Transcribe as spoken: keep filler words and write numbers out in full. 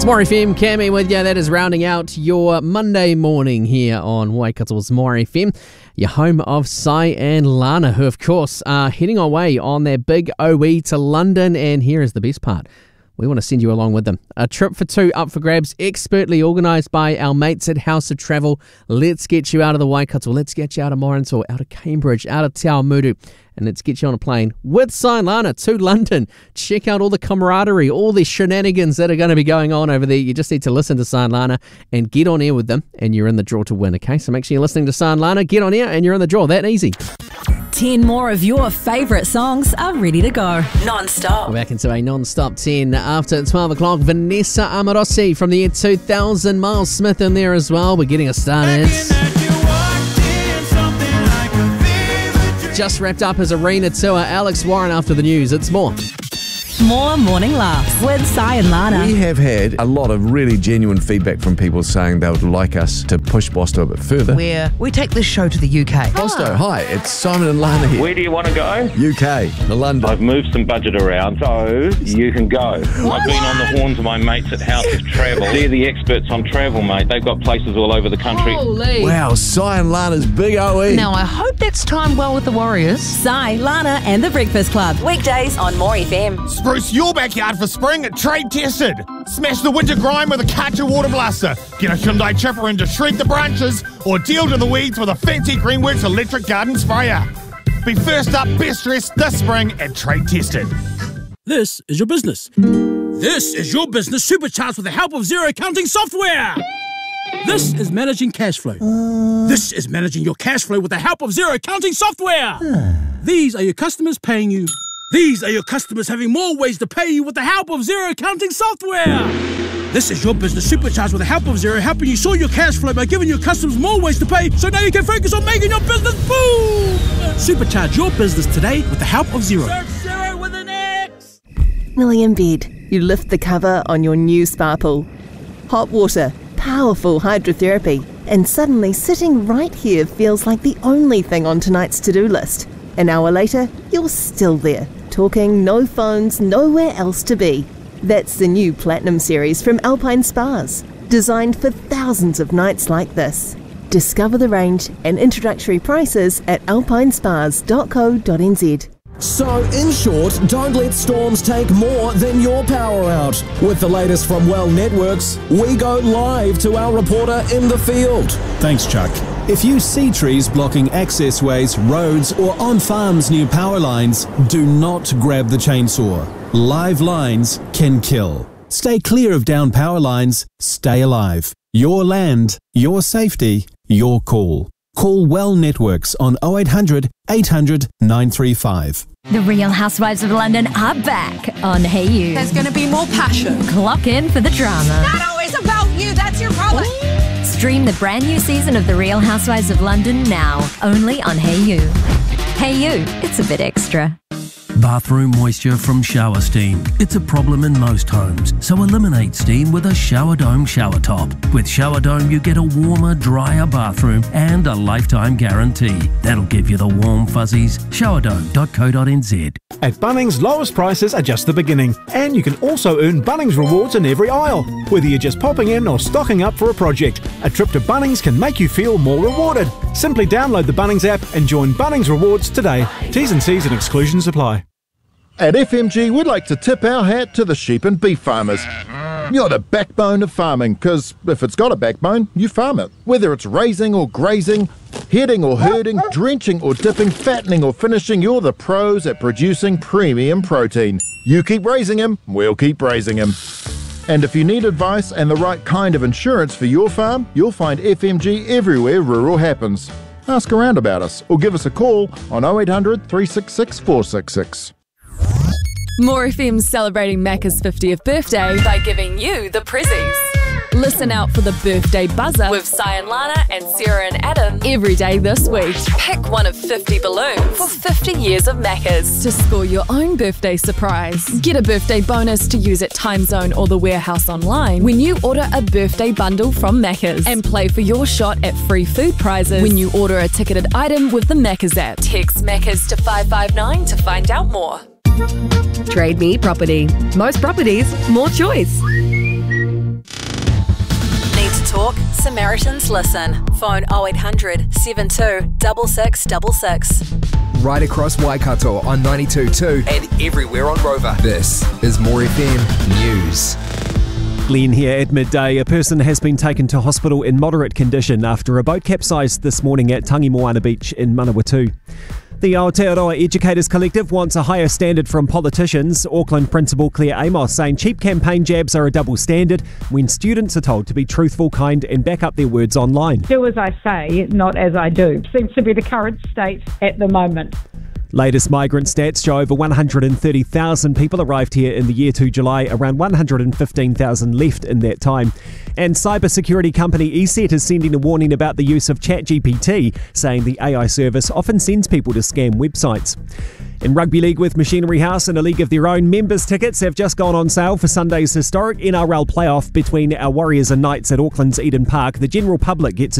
It's More F M, Cammy with you. That is rounding out your Monday morning here on Waikato's More F M, your home of Sai and Lana, who of course are heading away on their big O E to London. And here is the best part. We want to send you along with them. A trip for two up for grabs, expertly organised by our mates at House of Travel. Let's get you out of the Waikato. Let's get you out of Morrinsville, out of Cambridge, out of Te Awamutu. And let's get you on a plane with Sai and Lana to London. Check out all the camaraderie, all the shenanigans that are going to be going on over there. You just need to listen to Sai and Lana and get on air with them, and you're in the draw to win, okay? So make sure you're listening to Sai and Lana, get on air, and you're in the draw. That easy. ten more of your favourite songs are ready to go. Non-stop. We're back into a non-stop ten after twelve o'clock. Vanessa Amorosi from the year two thousand. Miles Smith in there as well. We're getting us started. Just wrapped up his arena tour. Alex Warren after the news. It's more. More morning laughs with Sai and Lana. We have had a lot of really genuine feedback from people saying they would like us to push Bosto a bit further. Where we take this show to the U K. Bosto, hi, it's Simon and Lana here. Where do you want to go? U K, the London. I've moved some budget around, so you can go. I've been on the horns of my mates at House of Travel. They're the experts on travel, mate. They've got places all over the country. Holy. Wow, Sai and Lana's big O E. Now, I hope that's timed well with the Warriors. Sai, Lana and The Breakfast Club. Weekdays on More F M. Spruce your backyard for spring at Trade Tested. Smash the winter grime with a Karcher water blaster. Get a Hyundai chipper in to shred the branches, or deal to the weeds with a fancy Greenworks electric garden sprayer. Be first up, best dressed this spring at Trade Tested. This is your business. This is your business supercharged with the help of zero accounting software. This is managing cash flow. This is managing your cash flow with the help of zero accounting software. These are your customers paying you. These are your customers having more ways to pay you with the help of zero accounting software. This is your business supercharged with the help of Zero, helping you sort your cash flow by giving your customers more ways to pay, so now you can focus on making your business boom. Supercharge your business today with the help of Zero. Search Zero with an X. Finally in bed, you lift the cover on your new spa pool. Hot water, powerful hydrotherapy, and suddenly sitting right here feels like the only thing on tonight's to-do list. An hour later, you're still there, talking, no phones, nowhere else to be. That's the new Platinum series from Alpine Spas, designed for thousands of nights like this. Discover the range and introductory prices at alpine spas dot co dot n z. So, in short, don't let storms take more than your power out. With the latest from Well Networks, we go live to our reporter in the field. Thanks, Chuck. If you see trees blocking access ways, roads, or on farms near power lines, do not grab the chainsaw. Live lines can kill. Stay clear of down power lines. Stay alive. Your land, your safety, your call. Call Well Networks on oh eight hundred, eight hundred, nine three five. The Real Housewives of London are back on Hey You. There's going to be more passion. Clock in for the drama. Not always about you, that's your problem. Stream the brand new season of The Real Housewives of London now, only on Hey You. Hey You, it's a bit extra. Bathroom moisture from shower steam. It's a problem in most homes, so eliminate steam with a Shower Dome shower top. With Shower Dome, you get a warmer, drier bathroom and a lifetime guarantee. That'll give you the warm fuzzies. shower dome dot co dot n z. At Bunnings, lowest prices are just the beginning, and you can also earn Bunnings rewards in every aisle. Whether you're just popping in or stocking up for a project, a trip to Bunnings can make you feel more rewarded. Simply download the Bunnings app and join Bunnings Rewards today. T's and C's and exclusions apply. At F M G, we'd like to tip our hat to the sheep and beef farmers. You're the backbone of farming, because if it's got a backbone, you farm it. Whether it's raising or grazing, heading or herding, drenching or dipping, fattening or finishing, you're the pros at producing premium protein. You keep raising him, we'll keep raising him. And if you need advice and the right kind of insurance for your farm, you'll find F M G everywhere rural happens. Ask around about us or give us a call on oh eight hundred, three six six, four six six. More F M's celebrating Macca's fiftieth birthday by giving you the prezzies. Listen out for the birthday buzzer with Sai and Lana and Sarah and Adam every day this week. Pick one of fifty balloons for fifty years of Macca's to score your own birthday surprise. Get a birthday bonus to use at Timezone or the Warehouse online when you order a birthday bundle from Macca's. And play for your shot at free food prizes when you order a ticketed item with the Macca's app. Text Macca's to five five nine to find out more. Trade Me Property. Most properties, more choice. talk, Samaritans listen. Phone oh eight hundred, seven two, six six six six. Right across Waikato on ninety-two point two and everywhere on Rover. This is More F M News. Glenn here at midday. A person has been taken to hospital in moderate condition after a boat capsized this morning at Tangi Moana Beach in Manawatu. The Aotearoa Educators Collective wants a higher standard from politicians. Auckland Principal Claire Amos saying cheap campaign jabs are a double standard when students are told to be truthful, kind and back up their words online. Do as I say, not as I do. Seems to be the current state at the moment. Latest migrant stats show over one hundred thirty thousand people arrived here in the year to July, around one hundred fifteen thousand left in that time. And cybersecurity company ESET is sending a warning about the use of ChatGPT, saying the A I service often sends people to scam websites. In Rugby League with Machinery House and a league of their own, members' tickets have just gone on sale for Sunday's historic N R L playoff between our Warriors and Knights at Auckland's Eden Park. The general public gets a